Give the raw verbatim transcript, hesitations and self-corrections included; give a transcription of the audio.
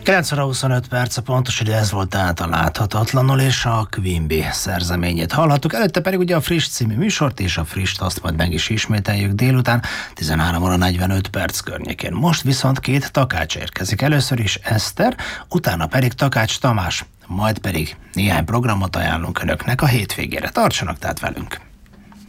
kilenc óra huszonöt perc a pontos idő, ez volt tehát a Láthatatlanul, és a Queen Bee szerzeményét hallhattuk. Előtte pedig ugye a Friss című műsort, és a Frisst azt majd meg is ismételjük délután, tizenhárom óra negyvenöt perc környékén. Most viszont két takács érkezik. Először is Eszter, utána pedig Takács Tamás, majd pedig néhány programot ajánlunk önöknek a hétvégére. Tartsanak tehát velünk!